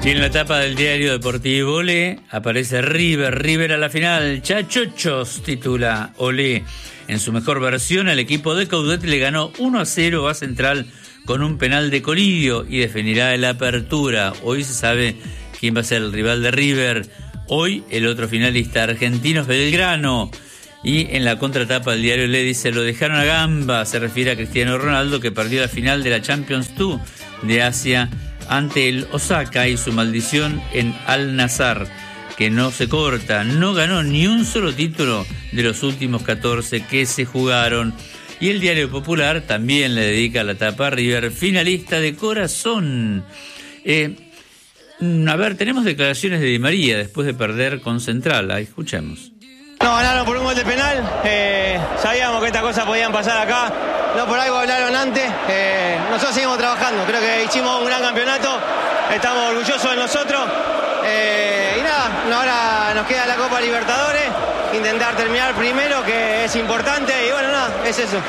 Y en la tapa del diario Deportivo Olé aparece River a la final. Chachochos titula Olé. En su mejor versión, el equipo de Coudet le ganó 1-0 a Central con un penal de Colidio y definirá la apertura. Hoy se sabe quién va a ser el rival de River. Hoy el otro finalista, Argentinos Belgrano. Y en la contratapa del diario Olé dice: lo dejaron a gamba. Se refiere a Cristiano Ronaldo, que perdió la final de la Champions 2 de Asia ante el Osaka, y su maldición en Al-Nassr, que no se corta. No ganó ni un solo título de los últimos 14 que se jugaron. Y el diario Popular también le dedica la tapa a River, finalista de corazón. A ver, tenemos declaraciones de Di María después de perder con Central. Ahí escuchemos. No ganaron por un gol de penal, sabíamos que estas cosas podían pasar acá, no por algo hablaron antes, nosotros seguimos trabajando, creo que hicimos un gran campeonato, estamos orgullosos de nosotros, y nada, ahora nos queda la Copa Libertadores, intentar terminar primero, que es importante, y bueno, nada, es eso.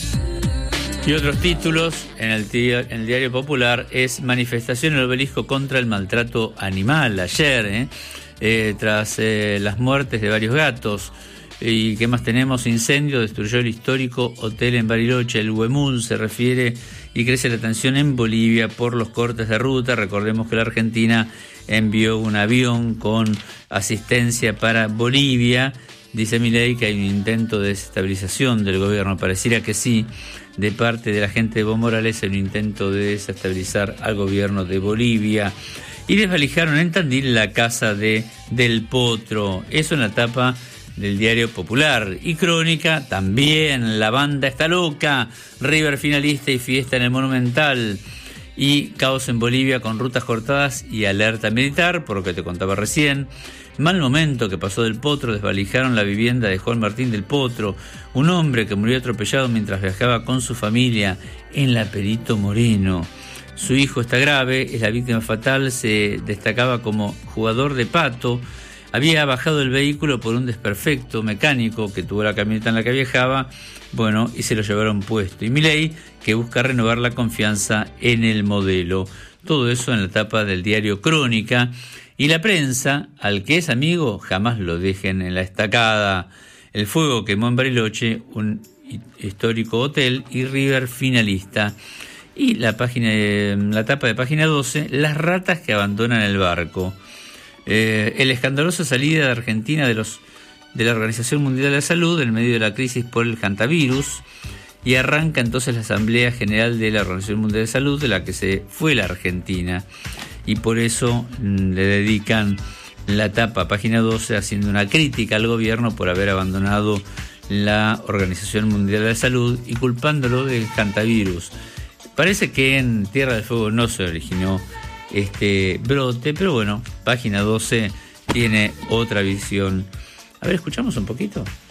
Y otros títulos en el diario Popular es manifestación en el Obelisco contra el maltrato animal, ayer, tras las muertes de varios gatos. ¿Y qué más tenemos? Incendio destruyó el histórico hotel en Bariloche. El Huemul se refiere y crece la tensión en Bolivia por los cortes de ruta. Recordemos que la Argentina envió un avión con asistencia para Bolivia. Dice Milei que hay un intento de desestabilización del gobierno. Pareciera que sí, de parte de la gente de Evo Morales, hay un intento de desestabilizar al gobierno de Bolivia. Y desvalijaron en Tandil la casa de Del Potro. Eso en la tapa del diario Popular. Y Crónica también. La banda está loca. River finalista y fiesta en el Monumental. Y caos en Bolivia con rutas cortadas y alerta militar, por lo que te contaba recién. Mal momento que pasó Del Potro. Desvalijaron la vivienda de Juan Martín Del Potro, un hombre que murió atropellado mientras viajaba con su familia en la Perito Moreno. Su hijo está grave, es la víctima fatal, se destacaba como jugador de pato, había bajado el vehículo por un desperfecto mecánico que tuvo la camioneta en la que viajaba, bueno, y se lo llevaron puesto. Y Milei, que busca renovar la confianza en el modelo. Todo eso en la tapa del diario Crónica. Y La Prensa, al que es amigo, jamás lo dejen en la estacada. El fuego quemó en Bariloche un histórico hotel y River finalista. Y la tapa de página 12, las ratas que abandonan el barco. El escandalosa salida de Argentina de la Organización Mundial de la Salud en medio de la crisis por el hantavirus, y arranca entonces la Asamblea General de la Organización Mundial de Salud, de la que se fue la Argentina, y por eso le dedican la tapa, página 12, haciendo una crítica al gobierno por haber abandonado la Organización Mundial de la Salud y culpándolo del hantavirus. Parece que en Tierra del Fuego no se originó este brote, pero bueno, página 12 tiene otra visión. A ver, escuchamos un poquito.